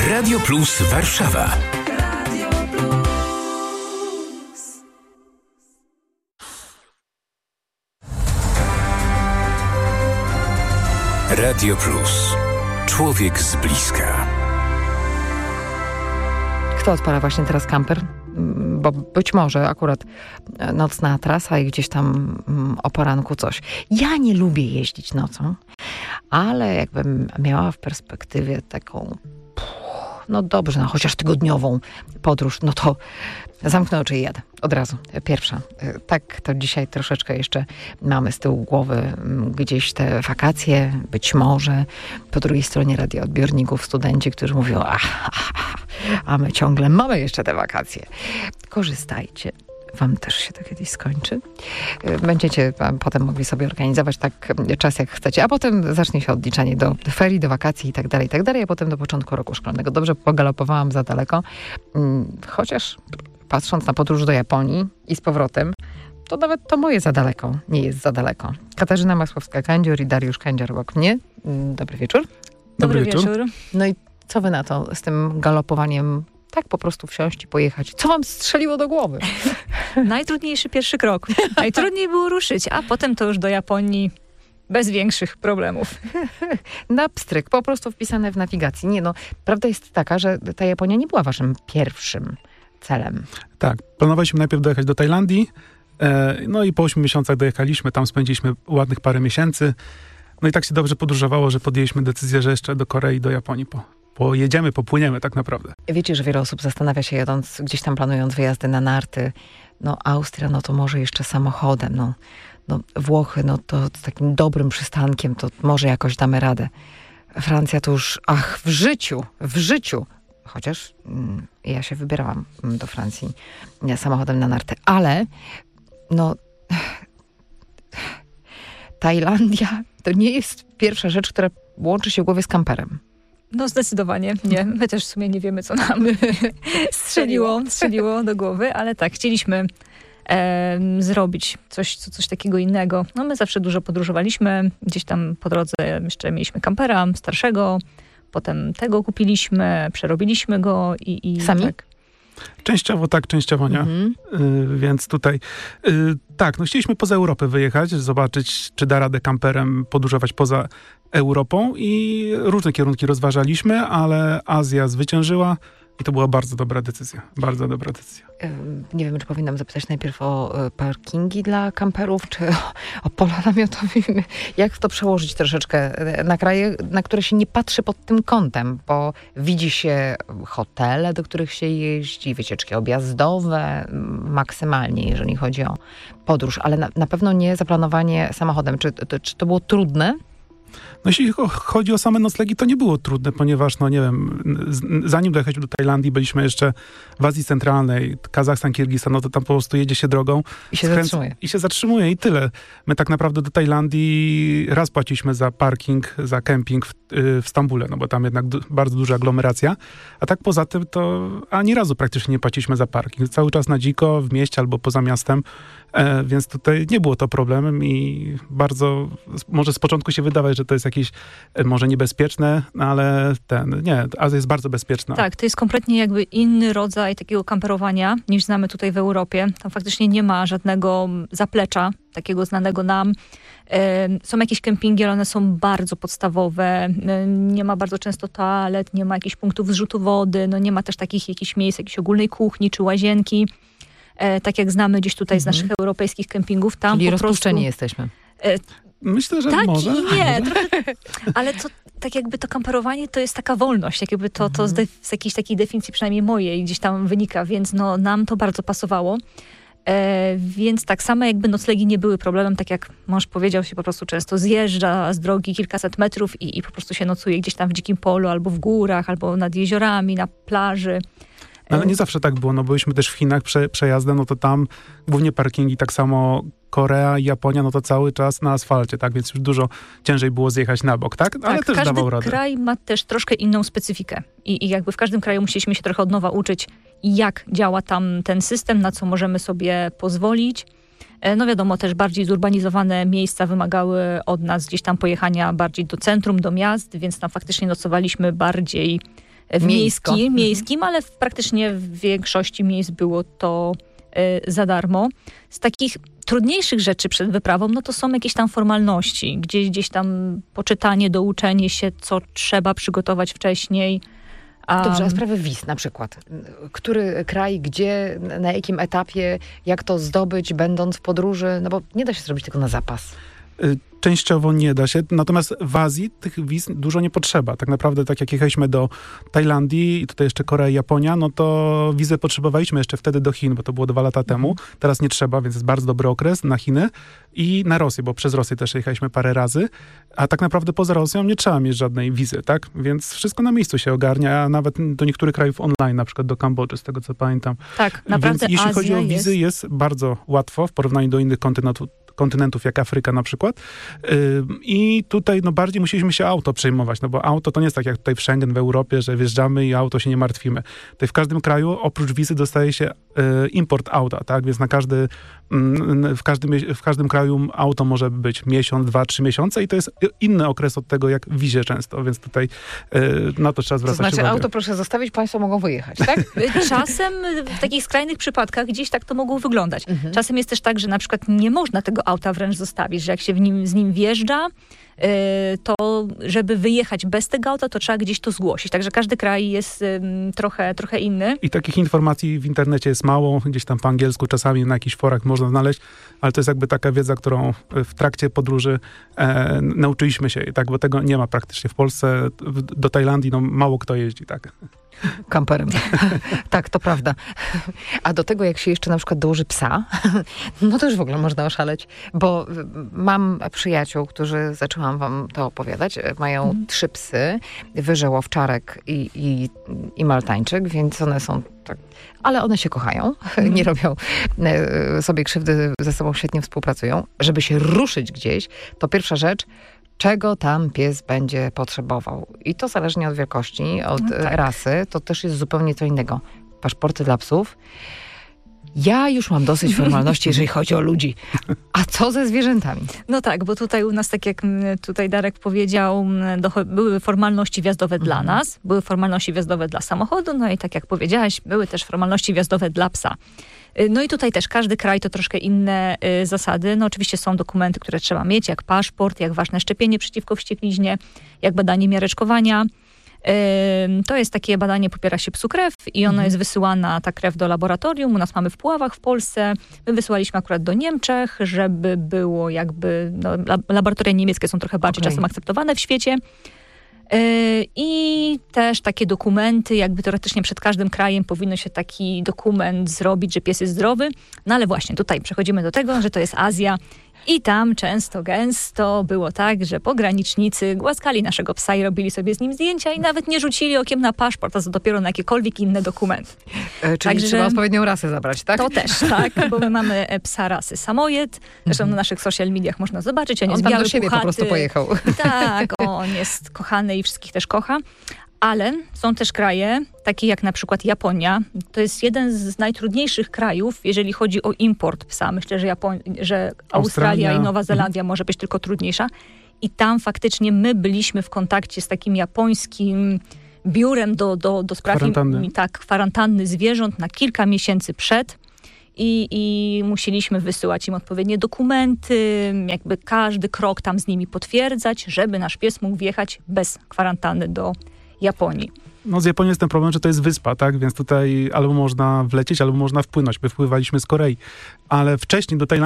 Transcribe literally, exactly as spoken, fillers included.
Radio Plus Warszawa. Radio Plus. Radio Plus. Człowiek z bliska. Kto odpala właśnie teraz kamper? Bo być może akurat nocna trasa i gdzieś tam o poranku coś. Ja nie lubię jeździć nocą, ale jakbym miała w perspektywie taką, no dobrze, no chociaż tygodniową podróż, no to zamknę oczy i jadę. Od razu. Pierwsza. Tak to dzisiaj troszeczkę jeszcze mamy z tyłu głowy gdzieś te wakacje, być może. Po drugiej stronie radioodbiorników studenci, którzy mówią, ach, ach, ach, a my ciągle mamy jeszcze te wakacje. Korzystajcie. Wam też się to kiedyś skończy. Będziecie potem mogli sobie organizować tak czas, jak chcecie, a potem zacznie się odliczanie do ferii, do wakacji i tak dalej, i tak dalej, a potem do początku roku szkolnego. Dobrze pogalopowałam za daleko, chociaż patrząc na podróż do Japonii i z powrotem, to nawet to moje za daleko nie jest za daleko. Katarzyna Masłowska-Kędzior i Dariusz Kędzior obok mnie. Dobry wieczór. Dobry, Dobry wieczór. wieczór. No i co wy na to z tym galopowaniem? Tak po prostu wsiąść i pojechać. Co wam strzeliło do głowy? Najtrudniejszy pierwszy krok. Najtrudniej było ruszyć, a potem to już do Japonii bez większych problemów. Na pstryk, po prostu wpisane w nawigacji. Nie no, prawda jest taka, że ta Japonia nie była waszym pierwszym celem. Tak, planowaliśmy najpierw dojechać do Tajlandii, no i po ośmiu miesiącach dojechaliśmy, tam spędziliśmy ładnych parę miesięcy. No i tak się dobrze podróżowało, że podjęliśmy decyzję, że jeszcze do Korei, do Japonii po, pojedziemy, popłyniemy tak naprawdę. Wiecie, że wiele osób zastanawia się jadąc, gdzieś tam planując wyjazdy na narty. No Austria, no to może jeszcze samochodem, no, no Włochy, no to z takim dobrym przystankiem, to może jakoś damy radę. Francja to już, ach, w życiu, w życiu. Chociaż mm, ja się wybierałam do Francji nie, samochodem na narty, ale no Tajlandia to nie jest pierwsza rzecz, która łączy się w głowie z kamperem. No zdecydowanie nie. My też w sumie nie wiemy, co nam strzeliło, strzeliło do głowy, ale tak, chcieliśmy e, zrobić coś, co, coś takiego innego. No my zawsze dużo podróżowaliśmy. Gdzieś tam po drodze jeszcze mieliśmy kampera starszego, potem tego kupiliśmy, przerobiliśmy go i... i Sami? Tak. Częściowo tak, częściowo nie. Mhm. Y, więc tutaj y, tak, no chcieliśmy poza Europę wyjechać, zobaczyć, czy da radę kamperem podróżować poza Europą i różne kierunki rozważaliśmy, ale Azja zwyciężyła i to była bardzo dobra decyzja. Bardzo dobra decyzja. Nie wiem, czy powinnam zapytać najpierw o parkingi dla kamperów, czy o, o pola namiotowe. Jak to przełożyć troszeczkę na kraje, na które się nie patrzy pod tym kątem, bo widzi się hotele, do których się jeździ, wycieczki objazdowe, maksymalnie, jeżeli chodzi o podróż, ale na, na pewno nie zaplanowanie samochodem. Czy to, czy to było trudne? No jeśli chodzi o same noclegi, to nie było trudne, ponieważ, no nie wiem, zanim dojechaliśmy do Tajlandii, byliśmy jeszcze w Azji Centralnej, Kazachstan, Kirgistan, no to tam po prostu jedzie się drogą. I się skręca, zatrzymuje. I się zatrzymuje i tyle. My tak naprawdę do Tajlandii raz płaciliśmy za parking, za kemping w, w Stambule, no bo tam jednak du- bardzo duża aglomeracja, a tak poza tym to ani razu praktycznie nie płaciliśmy za parking. Cały czas na dziko, w mieście albo poza miastem, e, więc tutaj nie było to problemem i bardzo, może z początku się wydawać, że to jest jakieś może niebezpieczne, ale ten, nie, Azja jest bardzo bezpieczna. Tak, to jest kompletnie jakby inny rodzaj takiego kamperowania niż znamy tutaj w Europie. Tam faktycznie nie ma żadnego zaplecza, takiego znanego nam. Są jakieś kempingi, ale one są bardzo podstawowe. Nie ma bardzo często toalet, nie ma jakichś punktów zrzutu wody, no nie ma też takich jakichś miejsc, jakiejś ogólnej kuchni czy łazienki. Tak jak znamy gdzieś tutaj z naszych europejskich kempingów. Tam Czyli po rozpuszczeni prostu jesteśmy. Myślę, że tak może. Tak i nie. Trochę, ale to, tak jakby to kamperowanie to jest taka wolność. Jak jakby to, to z, de, z jakiejś takiej definicji przynajmniej mojej gdzieś tam wynika, więc no, nam to bardzo pasowało. E, więc tak, same jakby noclegi nie były problemem, tak jak mąż powiedział, się po prostu często zjeżdża z drogi kilkaset metrów i, i po prostu się nocuje gdzieś tam w dzikim polu, albo w górach, albo nad jeziorami, na plaży. No, ale nie zawsze tak było, no byliśmy też w Chinach prze, przejazdem, no to tam głównie parkingi, tak samo Korea i Japonia, no to cały czas na asfalcie, tak, więc już dużo ciężej było zjechać na bok, tak? Ale tak, też dawał radę. Każdy kraj ma też troszkę inną specyfikę I, i jakby w każdym kraju musieliśmy się trochę od nowa uczyć, jak działa tam ten system, na co możemy sobie pozwolić. No wiadomo, też bardziej zurbanizowane miejsca wymagały od nas gdzieś tam pojechania bardziej do centrum, do miast, więc tam faktycznie nocowaliśmy bardziej w Miejsko. miejski, miejskim, ale w, praktycznie w większości miejsc było to y, za darmo. Z takich trudniejszych rzeczy przed wyprawą, no to są jakieś tam formalności, gdzieś, gdzieś tam poczytanie, douczenie się, co trzeba przygotować wcześniej. Um, Dobrze, a sprawy wiz na przykład. Który kraj, gdzie, na jakim etapie, jak to zdobyć, będąc w podróży? No bo nie da się zrobić tego na zapas. Częściowo nie da się, natomiast w Azji tych wiz dużo nie potrzeba. Tak naprawdę, tak jak jechaliśmy do Tajlandii i tutaj jeszcze Korea i Japonia, no to wizę potrzebowaliśmy jeszcze wtedy do Chin, bo to było dwa lata temu. Teraz nie trzeba, więc jest bardzo dobry okres na Chiny i na Rosję, bo przez Rosję też jechaliśmy parę razy, a tak naprawdę poza Rosją nie trzeba mieć żadnej wizy, tak? Więc wszystko na miejscu się ogarnia, a nawet do niektórych krajów online, na przykład do Kambodży, z tego co pamiętam. Tak, naprawdę. Więc jeśli Azja chodzi o wizy, jest... jest bardzo łatwo w porównaniu do innych kontynentów, kontynentów jak Afryka na przykład. I tutaj no, bardziej musieliśmy się auto przejmować, no bo auto to nie jest tak jak tutaj w Schengen w Europie, że wjeżdżamy i auto się nie martwimy. Tutaj w każdym kraju oprócz wizy dostaje się import auta, tak? Więc na każdy, w każdym, w każdym kraju auto może być miesiąc, dwa, trzy miesiące i to jest inny okres od tego jak w wizie często, więc tutaj na to trzeba zwracać to znaczy, uwagę. auto proszę zostawić, państwo mogą wyjechać, tak? Czasem w takich skrajnych przypadkach gdzieś tak to mogło wyglądać. Mhm. Czasem jest też tak, że na przykład nie można tego auta wręcz zostawić, że jak się w nim, z nim wjeżdża, yy, to żeby wyjechać bez tego auta, to trzeba gdzieś to zgłosić. Także każdy kraj jest yy, trochę, trochę inny. I takich informacji w internecie jest mało, gdzieś tam po angielsku czasami na jakichś forach można znaleźć, ale to jest jakby taka wiedza, którą w trakcie podróży e, nauczyliśmy się, tak, bo tego nie ma praktycznie w Polsce. W, do Tajlandii no, mało kto jeździ, tak. Kamperem. Tak, to prawda. A do tego, jak się jeszcze na przykład dołoży psa, no to już w ogóle można oszaleć, bo mam przyjaciół, którzy, zaczęłam wam to opowiadać, mają mm. trzy psy, wyżeł, owczarek i, i, i maltańczyk, więc one są tak, ale one się kochają, mm. nie robią sobie krzywdy, ze sobą świetnie współpracują. Żeby się ruszyć gdzieś, to pierwsza rzecz, czego tam pies będzie potrzebował. I to zależnie od wielkości, od no tak. rasy, to też jest zupełnie co innego. Paszporty dla psów. Ja już mam dosyć formalności, jeżeli chodzi o ludzi. A co ze zwierzętami? No tak, bo tutaj u nas, tak jak tutaj Darek powiedział, były formalności wjazdowe mhm. dla nas, były formalności wjazdowe dla samochodu, no i tak jak powiedziałaś, były też formalności wjazdowe dla psa. No i tutaj też każdy kraj to troszkę inne y, zasady. No oczywiście są dokumenty, które trzeba mieć, jak paszport, jak ważne szczepienie przeciwko wściekliźnie, jak badanie miareczkowania. Y, to jest takie badanie, popiera się psu krew i ona mhm. jest wysyłana, ta krew, do laboratorium. U nas mamy w Puławach w Polsce. My wysyłaliśmy akurat do Niemczech, żeby było jakby, no, laboratoria niemieckie są trochę bardziej okay. czasem akceptowane w świecie. I też takie dokumenty, jakby teoretycznie przed każdym krajem powinno się taki dokument zrobić, że pies jest zdrowy. No ale właśnie tutaj przechodzimy do tego, że to jest Azja i tam często, gęsto było tak, że pogranicznicy głaskali naszego psa i robili sobie z nim zdjęcia i nawet nie rzucili okiem na paszport, a co dopiero na jakiekolwiek inne dokumenty. E, czyli Także, trzeba odpowiednią rasę zabrać, tak? To też, tak, bo my mamy psa rasy samojed. Zresztą na naszych social mediach można zobaczyć. On, on jest tam biały, do siebie puchaty. po prostu pojechał. Tak, on jest kochany i wszystkich też kocha. Ale są też kraje, takie jak na przykład Japonia. To jest jeden z najtrudniejszych krajów, jeżeli chodzi o import psa. Myślę, że, Japon- że Australia, Australia i Nowa Zelandia mhm. może być tylko trudniejsza. I tam faktycznie my byliśmy w kontakcie z takim japońskim biurem do, do, do spraw kwarantanny. Tak, kwarantanny zwierząt na kilka miesięcy przed. I, I musieliśmy wysyłać im odpowiednie dokumenty, jakby każdy krok tam z nimi potwierdzać, żeby nasz pies mógł wjechać bez kwarantanny do Japonii. No z Japonią jest ten problem, że to jest wyspa, tak? Więc tutaj albo można wlecieć, albo można wpłynąć. My wpływaliśmy z Korei. Ale wcześniej do Tajlandii